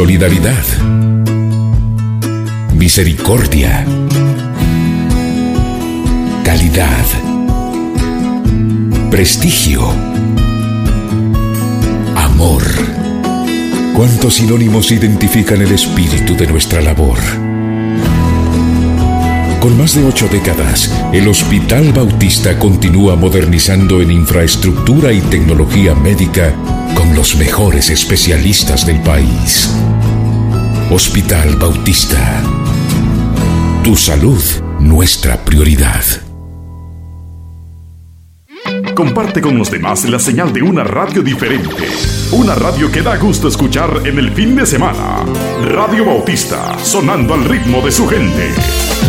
solidaridad, misericordia, calidad, prestigio, amor. ¿Cuántos sinónimos identifican el espíritu de nuestra labor? Con más de 8 décadas, el Hospital Bautista continúa modernizando en infraestructura y tecnología médica con los mejores especialistas del país. Hospital Bautista. Tu salud, nuestra prioridad. Comparte con los demás la señal de una radio diferente. Una radio que da gusto escuchar en el fin de semana. Radio Bautista, sonando al ritmo de su gente.